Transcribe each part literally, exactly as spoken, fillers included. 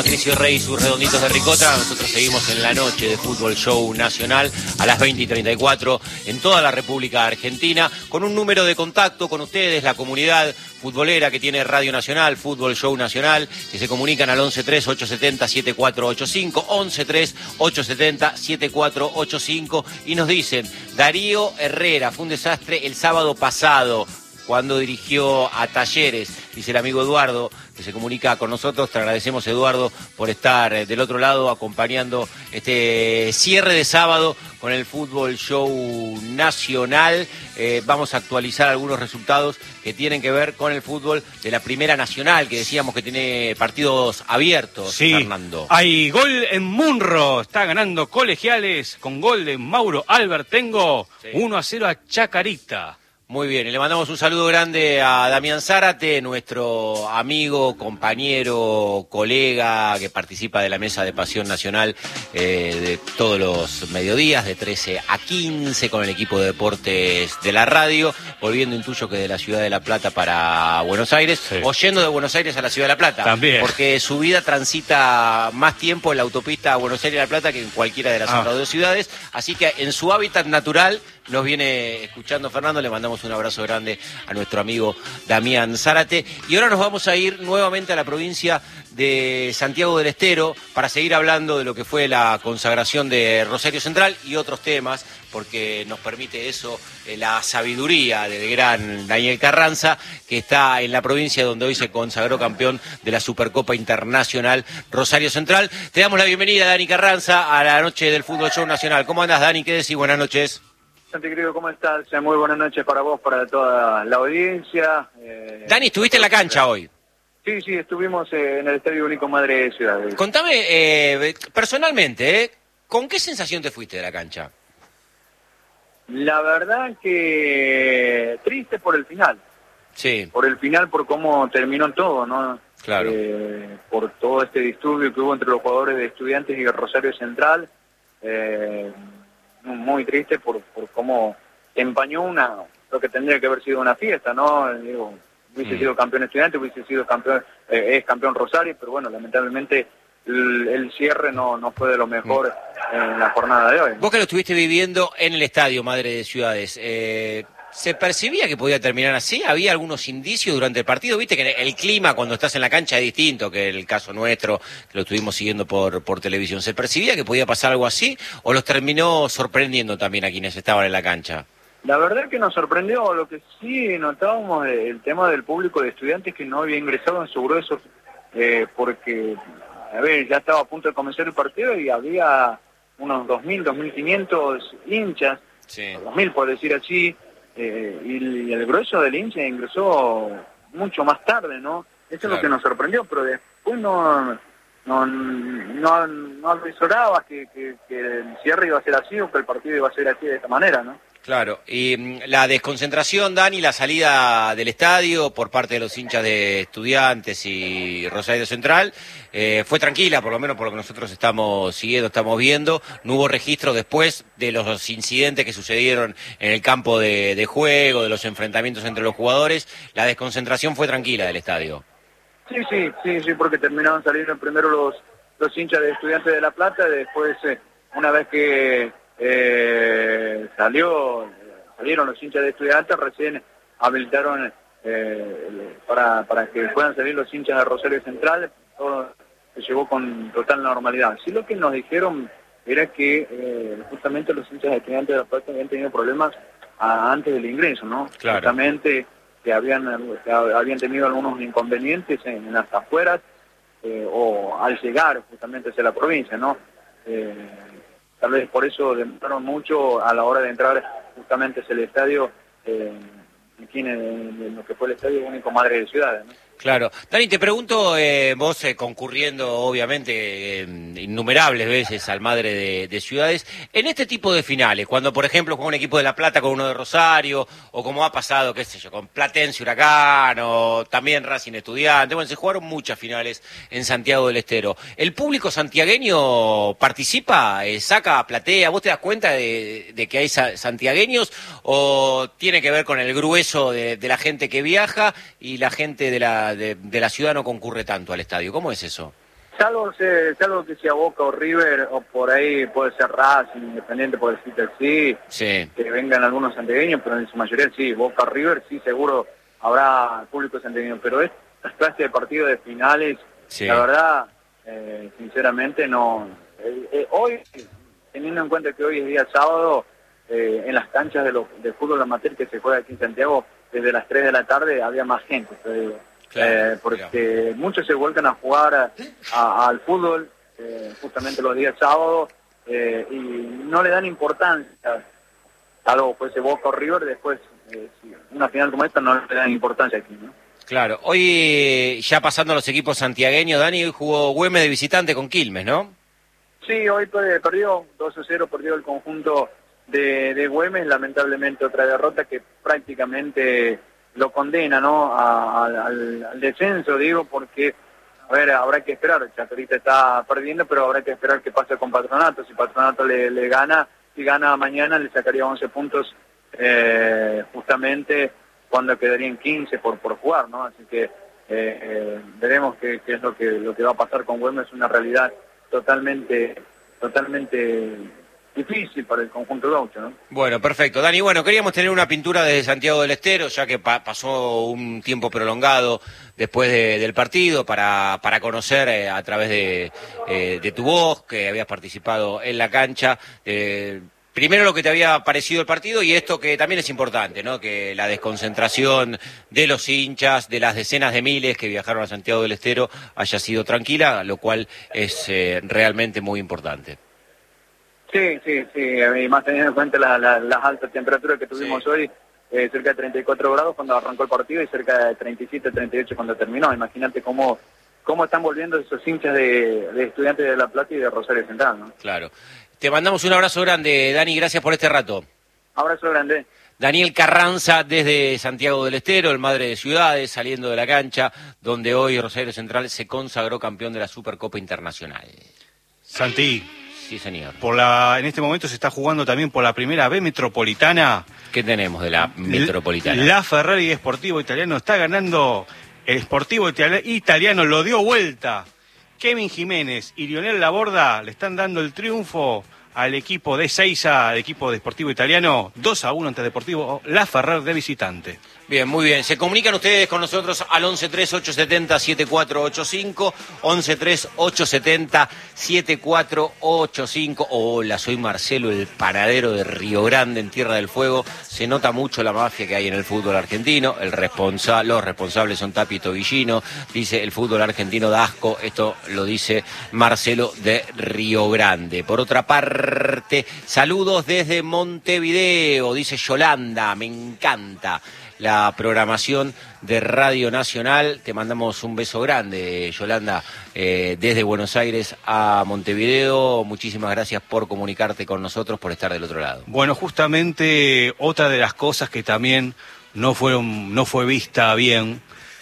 Patricio Rey y sus redonditos de ricota. Nosotros seguimos en la noche de Fútbol Show Nacional a las veinte y treinta y cuatro en toda la República Argentina, con un número de contacto con ustedes, la comunidad futbolera que tiene Radio Nacional, Fútbol Show Nacional, que se comunican al once tres, ochocientos setenta, setenta y cuatro ochenta y cinco, once tres, ochocientos setenta, setenta y cuatro ochenta y cinco, y nos dicen: Darío Herrera, fue un desastre el sábado pasado cuando dirigió a Talleres, dice el amigo Eduardo, que se comunica con nosotros. Te agradecemos, Eduardo, por estar del otro lado acompañando este cierre de sábado con el Fútbol Show Nacional. Eh, vamos a actualizar algunos resultados que tienen que ver con el fútbol de la Primera Nacional, que decíamos que tiene partidos abiertos, sí, Fernando. Hay gol en Munro, está ganando Colegiales con gol de Mauro Albertengo, sí. uno a cero a Chacarita. Muy bien, y le mandamos un saludo grande a Damián Zárate, nuestro amigo, compañero, colega que participa de la mesa de Pasión Nacional eh, de todos los mediodías, de trece a quince, con el equipo de deportes de la radio, volviendo, intuyo, que de la ciudad de La Plata para Buenos Aires, sí. o yendo de Buenos Aires a la ciudad de La Plata. También. Porque su vida transita más tiempo en la autopista Buenos Aires-La Plata que en cualquiera de las ah. otras dos ciudades, así que en su hábitat natural nos viene escuchando Fernando. Le mandamos un abrazo grande a nuestro amigo Damián Zárate. Y ahora nos vamos a ir nuevamente a la provincia de Santiago del Estero para seguir hablando de lo que fue la consagración de Rosario Central y otros temas, porque nos permite eso eh, la sabiduría del gran Daniel Carranza, que está en la provincia donde hoy se consagró campeón de la Supercopa Internacional Rosario Central. Te damos la bienvenida, Dani Carranza, a la noche del Fútbol Show Nacional. ¿Cómo andás, Dani? ¿Qué decís? Buenas noches. Santi, querido, ¿cómo estás? Muy buenas noches para vos, para toda la audiencia. Eh, Dani, ¿estuviste en la cancha hoy? Sí, sí, estuvimos eh, en el Estadio Único Madre de Ciudades. Contame, eh, personalmente, ¿eh? ¿con qué sensación te fuiste de la cancha? La verdad que triste por el final. Sí. Por el final, por cómo terminó todo, ¿no? Claro. Eh, por todo este disturbio que hubo entre los jugadores de Estudiantes y Rosario Central. Eh... muy triste por, por cómo empañó una lo que tendría que haber sido una fiesta, ¿no? Digo, hubiese mm. sido campeón Estudiante, hubiese sido campeón, eh, es campeón Rosario, pero bueno, lamentablemente el, el cierre no, no fue de lo mejor mm. en la jornada de hoy. Vos que lo estuviste viviendo en el estadio Madre de Ciudades, eh, ¿se percibía que podía terminar así? ¿Había algunos indicios durante el partido? Viste que el clima cuando estás en la cancha es distinto que el caso nuestro, que lo estuvimos siguiendo por, por televisión. ¿Se percibía que podía pasar algo así o los terminó sorprendiendo también a quienes estaban en la cancha? La verdad que nos sorprendió. Lo que sí notábamos, el tema del público de Estudiantes que no había ingresado en su grueso, eh, porque, a ver, ya estaba a punto de comenzar el partido y había unos dos mil, dos mil quinientos hinchas, sí. dos mil por decir así. Eh, y el grueso del hincha ingresó mucho más tarde, ¿no? Eso claro. es lo que nos sorprendió, pero después no no no, no avisoraba que, que, que el cierre iba a ser así o que el partido iba a ser así de esta manera, ¿no? Claro, y mm, la desconcentración, Dani, la salida del estadio por parte de los hinchas de Estudiantes y Rosario Central, eh, fue tranquila, por lo menos por lo que nosotros estamos siguiendo, estamos viendo. No hubo registro después de los incidentes que sucedieron en el campo de, de juego, de los enfrentamientos entre los jugadores. La desconcentración fue tranquila del estadio. Sí, sí, sí, sí, porque terminaron saliendo primero los, los hinchas de Estudiantes de La Plata, y después, eh, una vez que Eh, salió salieron los hinchas de Estudiantes, recién habilitaron eh, para, para que puedan salir los hinchas de Rosario Central. Todo se llevó con total normalidad. Sí, lo que nos dijeron era que eh, justamente los hinchas de Estudiantes de La Plata habían tenido problemas a, antes del ingreso, ¿no? Claro. Justamente que habían, que habían tenido algunos inconvenientes en, en las afueras eh, o al llegar justamente hacia la provincia, ¿no? Eh, Tal vez por eso demoraron mucho a la hora de entrar justamente hacia el estadio, eh, aquí en, en, en lo que fue el Estadio Único Madre de Ciudades, ¿no? Claro. Dani, te pregunto, eh, vos eh, concurriendo obviamente eh, innumerables veces al Madre de, de Ciudades, en este tipo de finales, cuando por ejemplo juega un equipo de La Plata con uno de Rosario, o como ha pasado, qué sé yo, con Platense Huracán, o también Racing Estudiante, bueno, se jugaron muchas finales en Santiago del Estero. ¿El público santiagueño participa, eh, saca, platea? ¿Vos te das cuenta de, de que hay sa- santiagueños o tiene que ver con el grueso de, de la gente que viaja y la gente de la De, de la ciudad no concurre tanto al estadio? ¿Cómo es eso? salvo, se, salvo que sea Boca o River, o por ahí puede ser Racing, Independiente, por decirte así, sí. que vengan algunos santiagueños, pero en su mayoría sí, Boca o River, sí, seguro habrá público santiagueño, pero estas clases de partidos de finales, sí. La verdad, eh, sinceramente no. Eh, eh, hoy, teniendo en cuenta que hoy es día sábado, eh, en las canchas de, lo, de fútbol amateur que se juega aquí en Santiago, desde las tres de la tarde había más gente, te digo. Claro, eh, porque claro. Muchos se vuelcan a jugar a, a, al fútbol eh, justamente los días sábados eh, y no le dan importancia, algo fuese Boca o River, después eh, si una final como esta no le dan importancia aquí, ¿no? Claro, hoy ya pasando a los equipos santiagueños, Dani, hoy jugó Güemes de visitante con Quilmes, ¿no? Sí, hoy perdió dos a cero, perdió el conjunto de, de Güemes, lamentablemente otra derrota que prácticamente lo condena, ¿no? A, a, al, al descenso, digo, porque, a ver, habrá que esperar, Chacarita está perdiendo, pero habrá que esperar qué pasa con Patronato. Si Patronato le, le gana, si gana mañana le sacaría once puntos eh, justamente cuando quedarían quince por por jugar, ¿no? Así que eh, eh, veremos qué, qué es lo que lo que va a pasar con Güemes. Es una realidad totalmente totalmente difícil para el conjunto gaucho, ¿no? Bueno, perfecto. Dani, bueno, queríamos tener una pintura desde Santiago del Estero, ya que pa pasó un tiempo prolongado después de, del partido, para, para conocer eh, a través de, eh, de tu voz, que habías participado en la cancha, eh, primero lo que te había parecido el partido y esto que también es importante, ¿no? Que la desconcentración de los hinchas, de las decenas de miles que viajaron a Santiago del Estero haya sido tranquila, lo cual es eh, realmente muy importante. Sí, sí, sí, y más teniendo en cuenta la, la, las altas temperaturas que tuvimos sí. hoy, eh, cerca de treinta y cuatro grados cuando arrancó el partido y cerca de treinta y siete, treinta y ocho cuando terminó. Imagínate cómo, cómo están volviendo esos hinchas de, de Estudiantes de La Plata y de Rosario Central, ¿no? Claro. Te mandamos un abrazo grande, Dani, gracias por este rato. Abrazo grande. Daniel Carranza desde Santiago del Estero, el Madre de Ciudades, saliendo de la cancha, donde hoy Rosario Central se consagró campeón de la Supercopa Internacional. Santi. Sí, señor. Por la, en este momento se está jugando también por la primera B Metropolitana. ¿Qué tenemos de la Metropolitana? La Ferrari Sportivo Italiano está ganando, el Sportivo Italiano lo dio vuelta. Kevin Jiménez y Lionel Laborda le están dando el triunfo al equipo de Seiza, al equipo de Sportivo Italiano, dos a uno ante Deportivo La Ferrer de visitante. Bien, muy bien. Se comunican ustedes con nosotros al once tres ocho siete cero siete cuatro ocho cinco, once tres ocho siete cero siete cuatro ocho cinco. Hola, soy Marcelo, el panadero de Río Grande, en Tierra del Fuego. Se nota mucho la mafia que hay en el fútbol argentino. El responsa los responsables son Tapi y Tobillino. Dice, el fútbol argentino da asco. Esto lo dice Marcelo de Río Grande. Por otra parte, saludos desde Montevideo, dice Yolanda. Me encanta la programación de Radio Nacional. Te mandamos un beso grande, Yolanda, eh, desde Buenos Aires a Montevideo. Muchísimas gracias por comunicarte con nosotros, por estar del otro lado. Bueno, justamente otra de las cosas que también no fueron, no fue vista bien,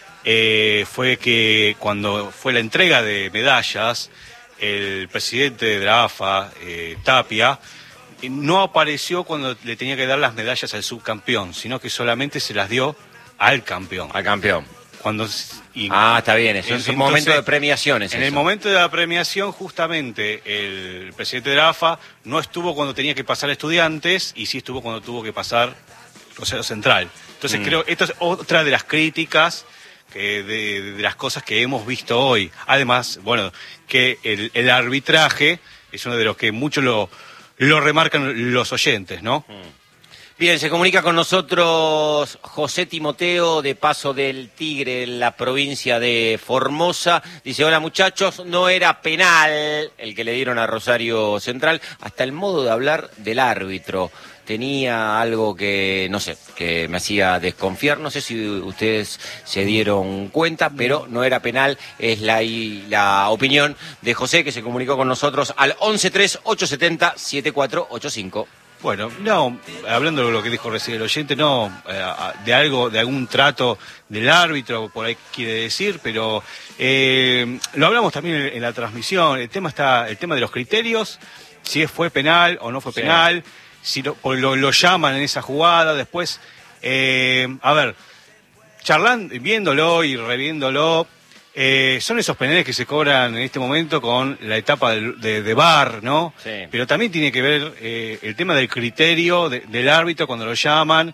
eh, fue que cuando fue la entrega de medallas, el presidente de la A F A, eh, Tapia, no apareció cuando le tenía que dar las medallas al subcampeón, sino que solamente se las dio al campeón. Al campeón. Cuando, y, ah, está bien, eso es un momento de premiaciones. En eso. el momento de la premiación, justamente, el presidente de la A F A no estuvo cuando tenía que pasar Estudiantes y sí estuvo cuando tuvo que pasar Rosario Central. Entonces mm. creo, esto es otra de las críticas, que de, de las cosas que hemos visto hoy. Además, bueno, que el, el arbitraje es uno de los que muchos lo... Lo remarcan los oyentes, ¿no? Bien, se comunica con nosotros José Timoteo, de Paso del Tigre, en la provincia de Formosa. Dice, hola muchachos, no era penal el que le dieron a Rosario Central. Hasta el modo de hablar del árbitro tenía algo que, no sé, que me hacía desconfiar. No sé si ustedes se dieron cuenta, pero no era penal. Es la, la opinión de José, que se comunicó con nosotros al once tres ocho siete cero siete cuatro ocho cinco. Bueno, no, hablando de lo que dijo recién el oyente, no, eh, de algo, de algún trato del árbitro, por ahí quiere decir, pero eh, lo hablamos también en, en la transmisión. El tema está, el tema de los criterios, si fue penal o no fue sí. penal. Si lo, lo, lo llaman en esa jugada, después, eh, a ver, charlando, viéndolo y reviéndolo, Eh, son esos penales que se cobran en este momento con la etapa de, de, de V A R, ¿no? Sí. Pero también tiene que ver eh, el tema del criterio de, del árbitro cuando lo llaman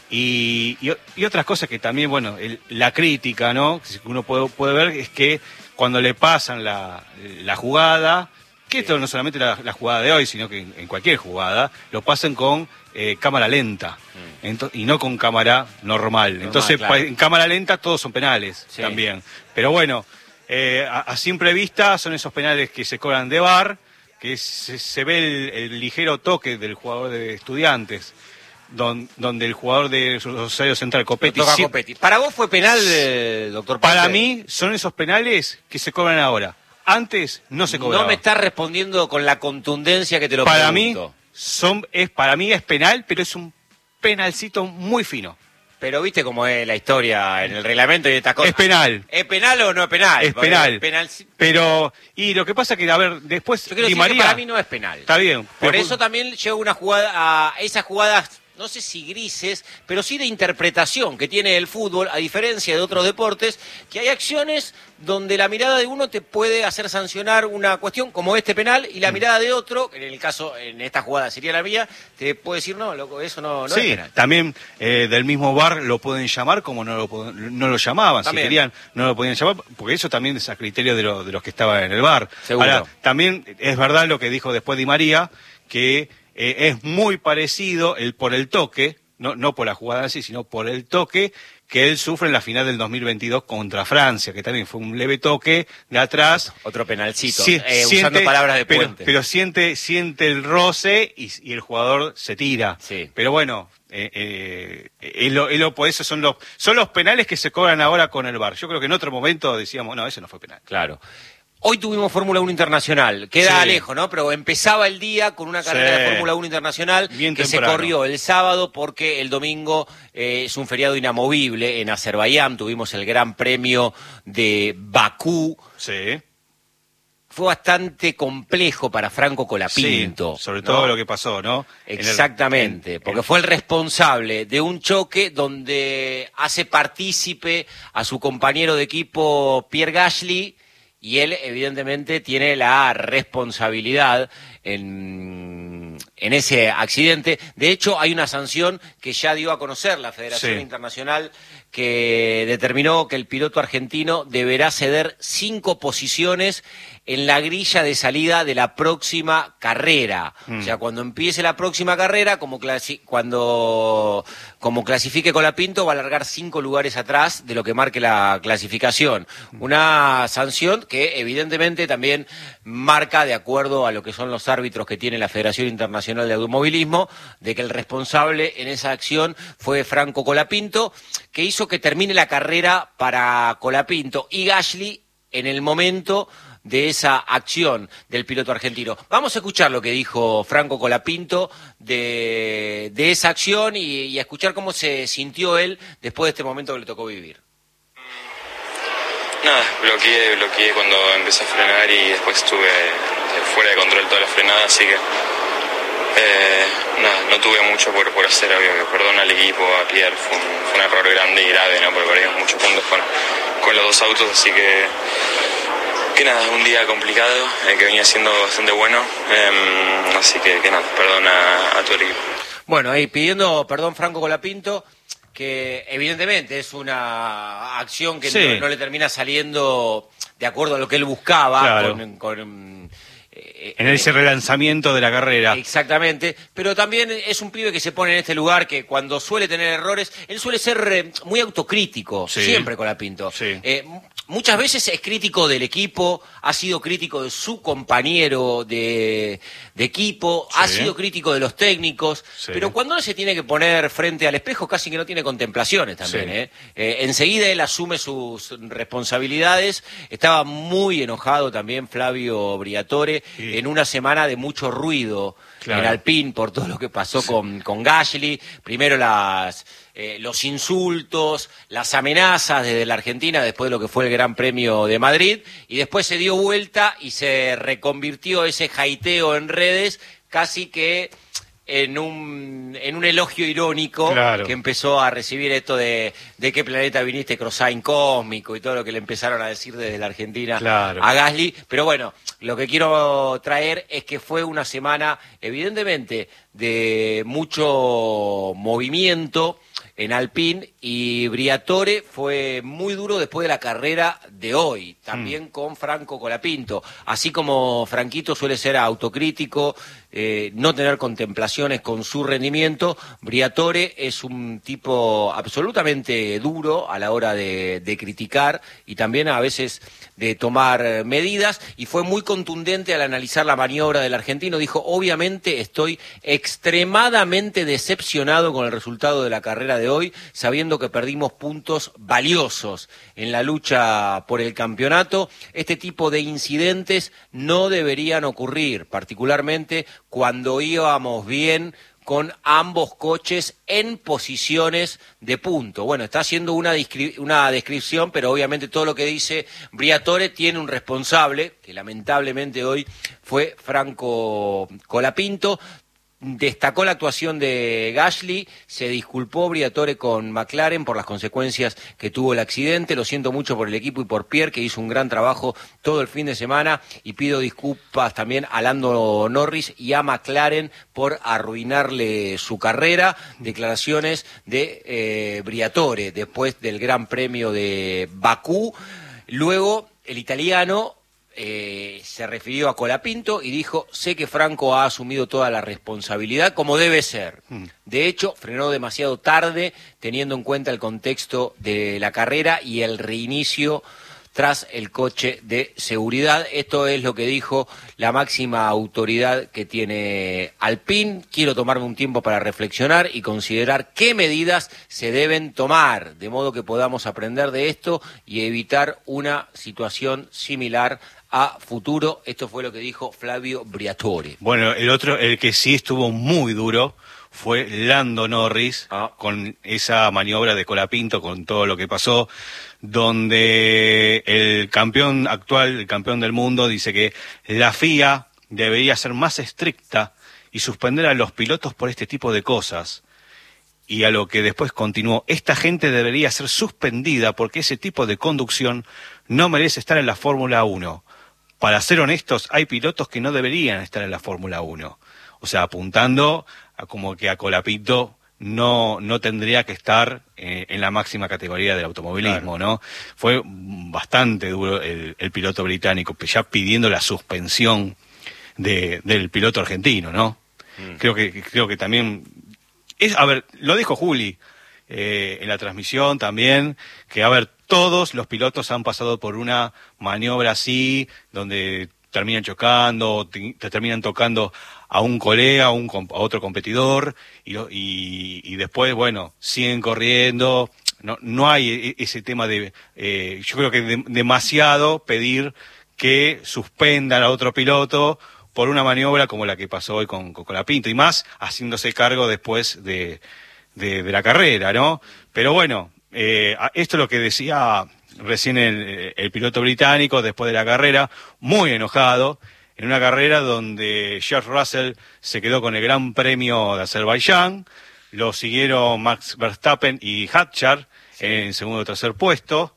y, y, y otras cosas que también, bueno, el, la crítica, ¿no? Que uno puede, puede ver es que cuando le pasan la, la jugada, que esto no solamente la, la jugada de hoy, sino que en, en cualquier jugada, lo pasan con eh, cámara lenta mm. Ento- y no con cámara normal. normal Entonces, claro. En cámara lenta todos son penales sí. también. Pero bueno, eh, a, a simple vista son esos penales que se cobran de V A R, que se, se ve el, el ligero toque del jugador de Estudiantes, don, donde el jugador de Rosario Central, Copetti... Sí, Copetti. ¿Para vos fue penal, eh, doctor Ponte? Para mí son esos penales que se cobran ahora. Antes no se cobraba. No me estás respondiendo con la contundencia que te lo para pregunto. Mí, son, es, para mí es penal, pero es un penalcito muy fino. Pero viste cómo es la historia en el reglamento y estas cosas. Es penal. ¿Es penal o no es penal? Es penal. penal. Pero, y lo que pasa que, a ver, después Yo quiero Di decir María, que para mí no es penal. Está bien. Por pero, eso también lleva una jugada a esas jugadas, no sé si grises, pero sí de interpretación que tiene el fútbol, a diferencia de otros deportes, que hay acciones donde la mirada de uno te puede hacer sancionar una cuestión como este penal y la mm. mirada de otro, en el caso, en esta jugada sería la mía, te puede decir, no, loco, eso no, no sí, es penal. También eh, del mismo V A R lo pueden llamar como no lo, no lo llamaban, también. Si querían no lo podían llamar, porque eso también es a criterio de, lo, de los que estaban en el V A R. Seguro. Ahora, también es verdad lo que dijo después Di María, que eh, es muy parecido el por el toque, no, no por la jugada así, sino por el toque que él sufre en la final del dos mil veintidós contra Francia, que también fue un leve toque de atrás. Otro penalcito, si, eh, siente, usando palabras de pero, Puente. Pero siente, siente el roce y, y el jugador se tira. Sí. Pero bueno, eh, eh, es lo, es lo, por eso son los, son los penales que se cobran ahora con el V A R. Yo creo que en otro momento decíamos, no, ese no fue penal. Claro. Hoy tuvimos Fórmula uno Internacional, queda sí. lejos, ¿no? Pero empezaba el día con una carrera sí. de Fórmula uno Internacional Bien que temprano. Se corrió el sábado porque el domingo eh, es un feriado inamovible en Azerbaiyán. Tuvimos el Gran Premio de Bakú. Sí. Fue bastante complejo para Franco Colapinto. Sí, sobre todo ¿no? lo que pasó, ¿no? Exactamente, en el, en, porque fue el responsable de un choque donde hace partícipe a su compañero de equipo Pierre Gasly. Y él, evidentemente, tiene la responsabilidad en, en ese accidente. De hecho, hay una sanción que ya dio a conocer la Federación sí. Internacional que determinó que el piloto argentino deberá ceder cinco posiciones en la grilla de salida de la próxima carrera. Mm. O sea, cuando empiece la próxima carrera, como clasi- cuando como clasifique Colapinto, va a largar cinco lugares atrás de lo que marque la clasificación. Una sanción que evidentemente también marca, de acuerdo a lo que son los árbitros que tiene la Federación Internacional de Automovilismo, de que el responsable en esa acción fue Franco Colapinto, que hizo que termine la carrera para Colapinto y Gasly en el momento de esa acción del piloto argentino. Vamos a escuchar lo que dijo Franco Colapinto de, de esa acción y, y a escuchar cómo se sintió él después de este momento que le tocó vivir. Nada, bloqueé, bloqueé cuando empecé a frenar y después estuve fuera de control toda la frenada, así que eh, nada, no tuve mucho por, por hacer, obvio que perdona al equipo, a Pierre, fue un, fue un error grande y grave, ¿no? Porque perdimos muchos puntos con, con los dos autos, así que que nada, un día complicado, eh, que venía siendo bastante bueno, eh, así que, que nada, perdón a, a tu equipo. Bueno, ahí pidiendo perdón Franco Colapinto, que evidentemente es una acción que sí. no, no le termina saliendo de acuerdo a lo que él buscaba, claro. con, con eh, en ese relanzamiento de la carrera. Exactamente, pero también es un pibe que se pone en este lugar que cuando suele tener errores, él suele ser eh, muy autocrítico, sí. siempre Colapinto. Sí. Eh, Muchas veces es crítico del equipo, ha sido crítico de su compañero de, de equipo, sí. ha sido crítico de los técnicos, sí. pero cuando él se tiene que poner frente al espejo casi que no tiene contemplaciones también. Sí. ¿eh? Eh, enseguida él asume sus responsabilidades, estaba muy enojado también Flavio Briatore sí. en una semana de mucho ruido claro. en Alpine por todo lo que pasó sí. con, con Gasly, primero las... Eh, los insultos, las amenazas desde la Argentina después de lo que fue el Gran Premio de Madrid y después se dio vuelta y se reconvirtió ese jaiteo en redes casi que en un, en un elogio irónico, claro, que empezó a recibir esto de de qué planeta viniste, Crosain cósmico y todo lo que le empezaron a decir desde la Argentina, claro, a Gasly. Pero bueno, lo que quiero traer es que fue una semana evidentemente de mucho movimiento en Alpine, y Briatore fue muy duro después de la carrera de hoy, también mm. con Franco Colapinto. Así como Franquito suele ser autocrítico, eh, no tener contemplaciones con su rendimiento, Briatore es un tipo absolutamente duro a la hora de, de criticar y también a veces de tomar medidas, y fue muy contundente al analizar la maniobra del argentino. Dijo: obviamente estoy extremadamente decepcionado con el resultado de la carrera de hoy, sabiendo que perdimos puntos valiosos en la lucha por el campeonato. Este tipo de incidentes no deberían ocurrir, particularmente cuando íbamos bien con ambos coches en posiciones de punto. Bueno, está haciendo una, descri- una descripción, pero obviamente todo lo que dice Briatore tiene un responsable, que lamentablemente hoy fue Franco Colapinto. Destacó la actuación de Gasly, se disculpó Briatore con McLaren por las consecuencias que tuvo el accidente. Lo siento mucho por el equipo y por Pierre, que hizo un gran trabajo todo el fin de semana, y pido disculpas también a Lando Norris y a McLaren por arruinarle su carrera. Declaraciones de eh, Briatore después del Gran Premio de Bakú. Luego el italiano Eh, se refirió a Colapinto y dijo: sé que Franco ha asumido toda la responsabilidad como debe ser. Mm. De hecho, frenó demasiado tarde, teniendo en cuenta el contexto de la carrera y el reinicio tras el coche de seguridad. Esto es lo que dijo la máxima autoridad que tiene Alpine. Quiero tomarme un tiempo para reflexionar y considerar qué medidas se deben tomar, de modo que podamos aprender de esto y evitar una situación similar a futuro. Esto fue lo que dijo Flavio Briatore. Bueno, el otro, el que sí estuvo muy duro, fue Lando Norris, ah. con esa maniobra de Colapinto, con todo lo que pasó, donde el campeón actual, el campeón del mundo, dice que la F I A debería ser más estricta y suspender a los pilotos por este tipo de cosas. Y a lo que después continuó: esta gente debería ser suspendida porque ese tipo de conducción no merece estar en la Fórmula uno. Para ser honestos, hay pilotos que no deberían estar en la Fórmula uno. O sea, apuntando a como que a Colapinto no no tendría que estar eh, en la máxima categoría del automovilismo, claro, ¿no? Fue bastante duro el, el piloto británico, ya pidiendo la suspensión de, del piloto argentino, ¿no? Mm. Creo que creo que también es, a ver, lo dijo Juli eh, en la transmisión también, que a ver, todos los pilotos han pasado por una maniobra así, donde terminan chocando, te, te terminan tocando a un colega, a, un, a otro competidor, y, y, y después, bueno, siguen corriendo. No, no hay ese tema de, eh, yo creo que de, demasiado pedir que suspendan a otro piloto por una maniobra como la que pasó hoy con, con Colapinto, y más haciéndose cargo después de, de, de la carrera, ¿no? Pero bueno, eh, esto es lo que decía recién el, el piloto británico después de la carrera, muy enojado, en una carrera donde George Russell se quedó con el Gran Premio de Azerbaiyán, lo siguieron Max Verstappen y Hadjar, sí, en segundo o tercer puesto,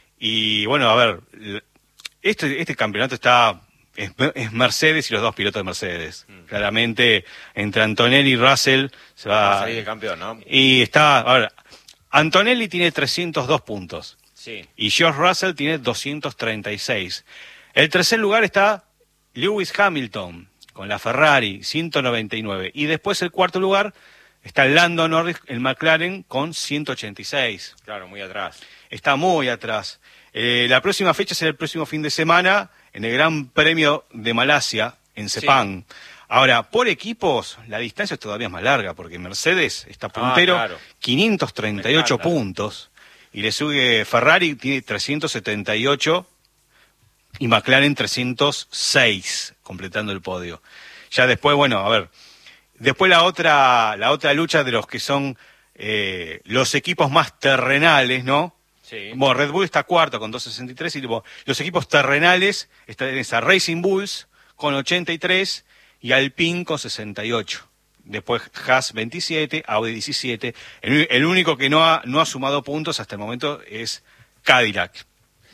y bueno, a ver, este, este campeonato está, es, es Mercedes y los dos pilotos de Mercedes, mm. claramente entre Antonelli y Russell se va, va a salir el campeón, ¿no? Y está, a ver, Antonelli tiene trescientos dos puntos. Sí. Y George Russell tiene doscientos treinta y seis. El tercer lugar está Lewis Hamilton con la Ferrari, ciento noventa y nueve. Y después el cuarto lugar está Lando Norris, el McLaren, con ciento ochenta y seis. Claro, muy atrás. Está muy atrás. Eh, la próxima fecha será el próximo fin de semana en el Gran Premio de Malasia, en Sepang. Sí. Ahora, por equipos, la distancia todavía es más larga, porque Mercedes está puntero, ah, claro, quinientos treinta y ocho puntos. Y le sigue Ferrari, tiene trescientos setenta y ocho, y McLaren trescientos seis, completando el podio. Ya después, bueno, a ver, después la otra la otra lucha de los que son eh, los equipos más terrenales, ¿no? Sí. Bueno, Red Bull está cuarto con doscientos sesenta y tres, y bueno, los equipos terrenales están en esa Racing Bulls con ochenta y tres y Alpine con sesenta y ocho. después Haas veintisiete, Audi diecisiete. El, el único que no ha, no ha sumado puntos hasta el momento es Cadillac.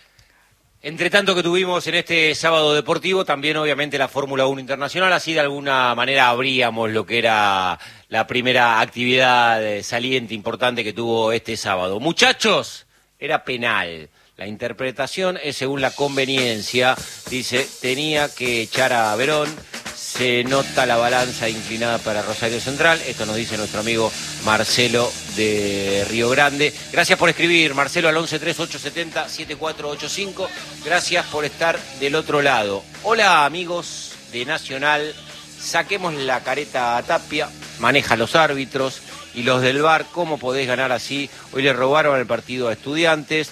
Entre tanto que tuvimos en este sábado deportivo, también obviamente la Fórmula uno Internacional, así de alguna manera abríamos lo que era la primera actividad saliente importante que tuvo este sábado. Muchachos, era penal. La interpretación es según la conveniencia. Dice, tenía que echar a Verón. Se nota la balanza inclinada para Rosario Central. Esto nos dice nuestro amigo Marcelo de Río Grande. Gracias por escribir, Marcelo, al once tres ocho siete cero siete cuatro ocho cinco. Gracias por estar del otro lado. Hola, amigos de Nacional. Saquemos la careta a Tapia. Maneja los árbitros y los del V A R. ¿Cómo podés ganar así? Hoy le robaron el partido a Estudiantes.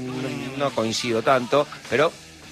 No coincido tanto, pero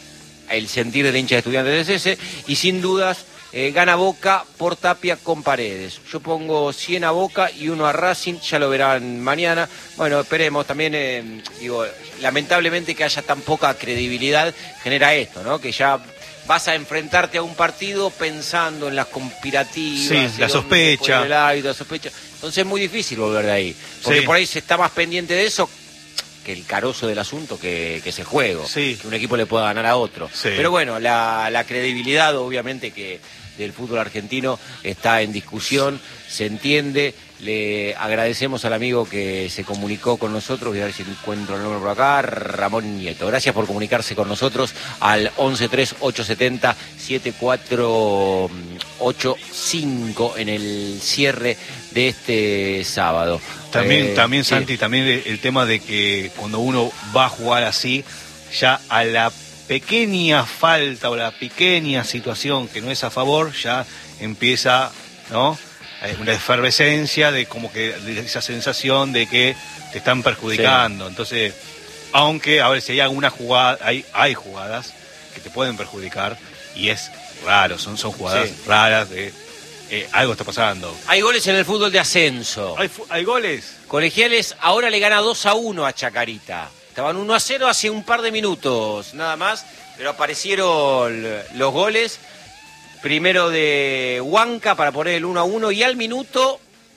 el sentir del hincha de Estudiantes es ese. Y sin dudas... Eh, gana Boca por Tapia con Paredes. Yo pongo cien a Boca y uno a Racing, ya lo verán mañana. Bueno, esperemos también, eh, digo, lamentablemente que haya tan poca credibilidad genera esto, ¿no? Que ya vas a enfrentarte a un partido pensando en las conspirativas. Sí, la sospecha. El árbitro, la sospecha. Entonces es muy difícil volver de ahí. Porque sí, por ahí se está más pendiente de eso que el carozo del asunto, que, que ese juego, sí, que un equipo le pueda ganar a otro. Sí. Pero bueno, la, la credibilidad obviamente que del fútbol argentino está en discusión, se entiende. Le agradecemos al amigo que se comunicó con nosotros, voy a ver si encuentro el nombre por acá, Ramón Nieto. Gracias por comunicarse con nosotros al once tres ocho siete cero siete cuatro ocho cinco en el cierre de este sábado. También, eh, también sí. Santi, también el, el tema de que cuando uno va a jugar así, ya a la pequeña falta o la pequeña situación que no es a favor, ya empieza, ¿no?, una efervescencia de como que de esa sensación de que te están perjudicando. Sí. Entonces, aunque a ver si hay alguna jugada, hay hay jugadas que te pueden perjudicar y es raro, son son jugadas sí. raras de eh, algo está pasando. Hay goles en el fútbol de ascenso. Hay, hay goles. Colegiales ahora le gana dos a uno a Chacarita. Estaban uno a cero hace un par de minutos, nada más, pero aparecieron los goles. Primero de Huanca para poner el uno a uno y al minuto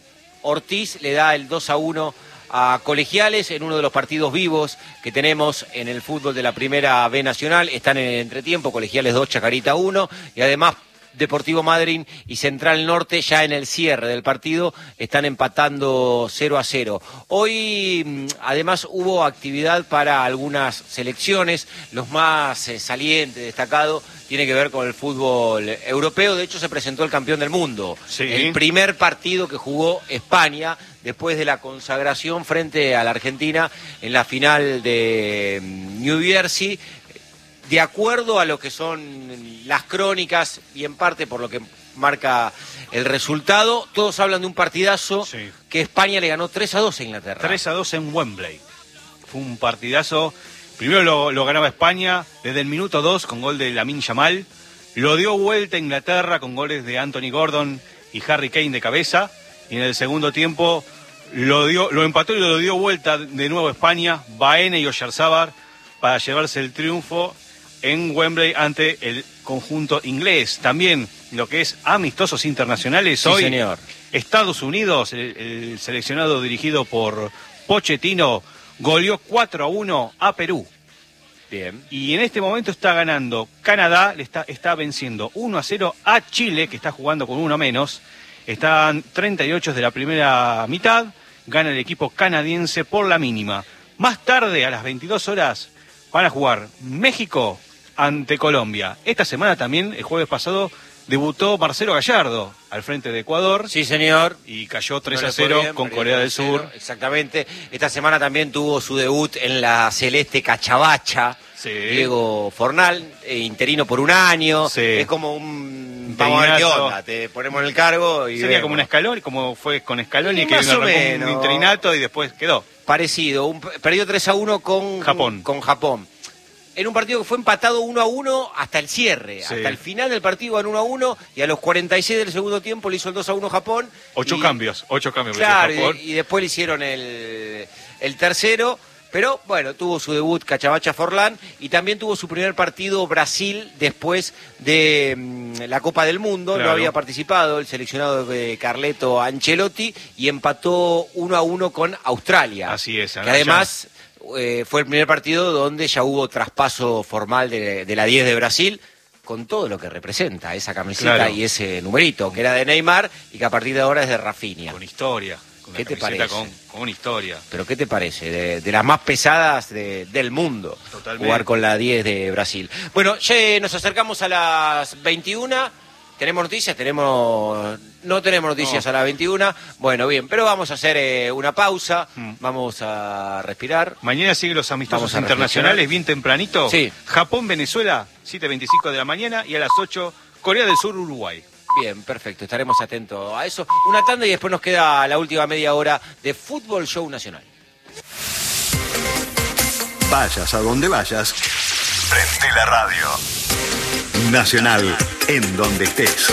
Ortiz le da el dos a uno a Colegiales en uno de los partidos vivos que tenemos en el fútbol de la Primera B Nacional. Están en el entretiempo, Colegiales dos, Chacarita uno y además Deportivo Madryn y Central Norte ya en el cierre del partido están empatando cero a cero. Hoy además hubo actividad para algunas selecciones, los más eh, salientes, destacados, tiene que ver con el fútbol europeo. De hecho se presentó el campeón del mundo, sí. el primer partido que jugó España después de la consagración frente a la Argentina en la final de New Jersey. De acuerdo a lo que son las crónicas y en parte por lo que marca el resultado, todos hablan de un partidazo sí. que España le ganó tres a dos a Inglaterra. tres a dos en Wembley. Fue un partidazo. Primero lo, lo ganaba España desde el minuto dos con gol de Lamine Yamal. Lo dio vuelta a Inglaterra con goles de Anthony Gordon y Harry Kane de cabeza. Y en el segundo tiempo lo, dio, lo empató y lo dio vuelta de nuevo España. Baena y Oyarzabal para llevarse el triunfo en Wembley ante el conjunto inglés. También lo que es amistosos internacionales sí, hoy. Señor. Estados Unidos, el, el seleccionado dirigido por Pochettino, goleó cuatro a uno a Perú. Bien. Y en este momento está ganando Canadá, le está, está venciendo uno a cero a Chile, que está jugando con uno menos. Están treinta y ocho de la primera mitad, gana el equipo canadiense por la mínima. Más tarde, a las veintidós horas, van a jugar México ante Colombia. Esta semana también, el jueves pasado, debutó Marcelo Gallardo al frente de Ecuador. Sí, señor. Y cayó tres a cero con Corea del Sur. Exactamente. Esta semana también tuvo su debut en la celeste Cachabacha. Sí. Diego Fornal, eh, interino por un año. Sí. Es como un... Vamos a ver qué onda. Te ponemos en el cargo y sería vemos. como un Scaloni, como fue con Scaloni, y que más o vino menos. un interinato y después quedó. Parecido. Un, perdió tres a uno con Japón. Con Japón. En un partido que fue empatado uno a uno hasta el cierre. Sí. Hasta el final del partido van uno a uno y a los cuarenta y seis del segundo tiempo le hizo el dos a uno Japón. Ocho y, cambios, ocho cambios. Claro, Japón. y, y después le hicieron el, el tercero. Pero bueno, tuvo su debut Cachavacha Forlán y también tuvo su primer partido Brasil después de mmm, la Copa del Mundo. Claro. No había participado el seleccionado de Carleto Ancelotti y empató uno a uno con Australia. Así es. Que además eh, fue el primer partido donde ya hubo traspaso formal de, de la diez de Brasil, con todo lo que representa esa camiseta, claro, y ese numerito, que era de Neymar y que a partir de ahora es de Rafinha. Con historia. Con ¿Qué te parece? Con, con una historia. ¿Pero qué te parece? De, de las más pesadas de, del mundo. Totalmente. Jugar con la diez de Brasil. Bueno, ya nos acercamos a las veintiuna. ¿Tenemos noticias? Tenemos... No tenemos noticias no. a las veintiuna. Bueno, bien, pero vamos a hacer eh, una pausa. Hmm. Vamos a respirar. Mañana siguen los amistosos internacionales, bien tempranito. Sí. Japón-Venezuela, siete veinticinco de la mañana. Y a las ocho, Corea del Sur-Uruguay. Bien, perfecto. Estaremos atentos a eso. Una tanda y después nos queda la última media hora de Fútbol Show Nacional. Vayas a donde vayas, prende la radio. Nacional, en donde estés.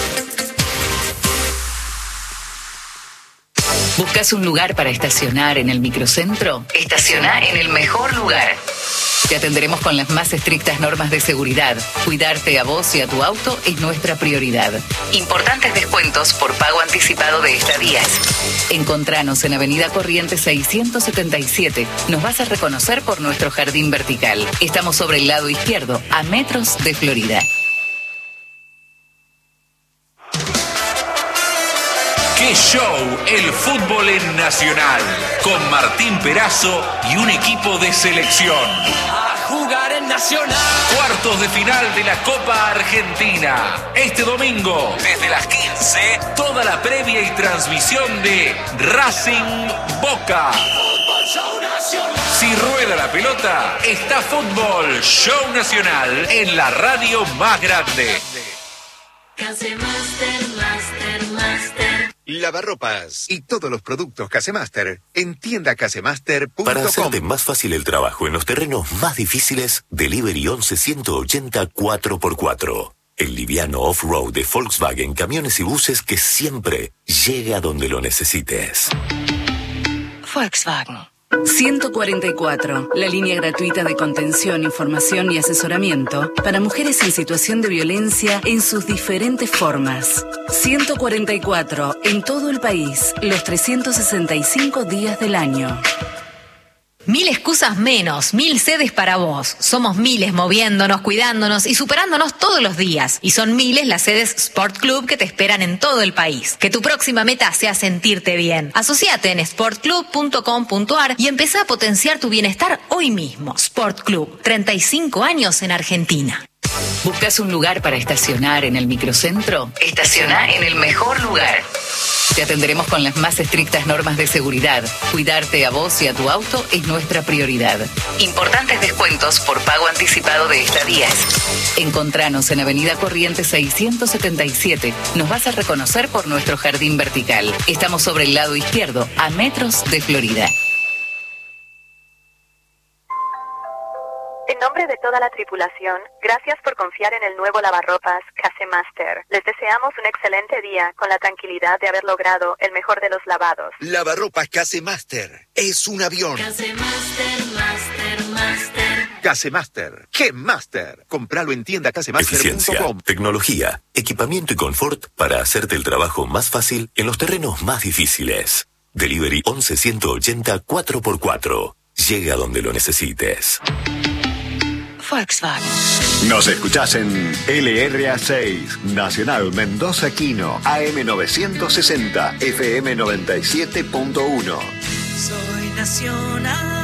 ¿Buscas un lugar para estacionar en el microcentro? Estaciona en el mejor lugar. Te atenderemos con las más estrictas normas de seguridad. Cuidarte a vos y a tu auto es nuestra prioridad. Importantes descuentos por pago anticipado de estadías. Encontranos en Avenida Corrientes seiscientos setenta y siete. Nos vas a reconocer por nuestro jardín vertical. Estamos sobre el lado izquierdo, a metros de Florida. ¡Qué show! El fútbol en Nacional. Con Martín Perazo y un equipo de selección. A jugar en Nacional. Cuartos de final de la Copa Argentina. Este domingo, desde las quince, toda la previa y transmisión de Racing Boca. Fútbol Show Nacional. Si rueda la pelota, está Fútbol Show Nacional en la radio más grande. Casemaster, Master, Master. Lavarropas y todos los productos Casemaster en tienda casemaster punto com. Para hacerte más fácil el trabajo en los terrenos más difíciles, Delivery once ciento ochenta cuatro por cuatro. El liviano off-road de Volkswagen, camiones y buses que siempre llega donde lo necesites. Volkswagen. ciento cuarenta y cuatro, la línea gratuita de contención, información y asesoramiento para mujeres en situación de violencia en sus diferentes formas. ciento cuarenta y cuatro, en todo el país, los trescientos sesenta y cinco días del año. Mil excusas menos, mil sedes para vos. Somos miles moviéndonos, cuidándonos y superándonos todos los días. Y son miles las sedes Sport Club que te esperan en todo el país. Que tu próxima meta sea sentirte bien. Asociate en sport club punto com punto a r y empezá a potenciar tu bienestar hoy mismo. Sport Club, treinta y cinco años en Argentina. ¿Buscas un lugar para estacionar en el microcentro? Estaciona en el mejor lugar. Te atenderemos con las más estrictas normas de seguridad. Cuidarte a vos y a tu auto es nuestra prioridad. Importantes descuentos por pago anticipado de estadías. Encontranos en Avenida Corrientes seiscientos setenta y siete. Nos vas a reconocer por nuestro jardín vertical. Estamos sobre el lado izquierdo, a metros de Florida. En nombre de toda la tripulación, gracias por confiar en el nuevo lavarropas Casemaster. Les deseamos un excelente día con la tranquilidad de haber logrado el mejor de los lavados. Lavarropas Casemaster es un avión. Casemaster, Master, Master. Casemaster, ¡qué master! Compralo en tienda casemaster punto com. Eficiencia, tecnología, equipamiento y confort para hacerte el trabajo más fácil en los terrenos más difíciles. Delivery once ciento ochenta cuatro por cuatro. Llega donde lo necesites. Volkswagen. Nos escuchás en L R A seis, Nacional Mendoza Quino, A M novecientos sesenta, F M noventa y siete punto uno. Soy Nacional.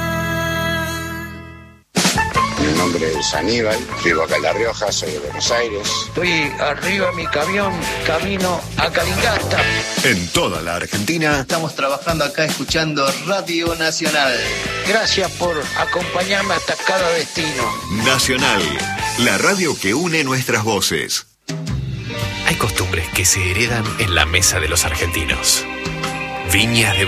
Mi nombre es Aníbal, vivo acá en La Rioja, soy de Buenos Aires. Estoy arriba de mi camión, camino a Calingasta. En toda la Argentina. Estamos trabajando acá escuchando Radio Nacional. Gracias por acompañarme hasta cada destino. Nacional, la radio que une nuestras voces. Hay costumbres que se heredan en la mesa de los argentinos. Viñas de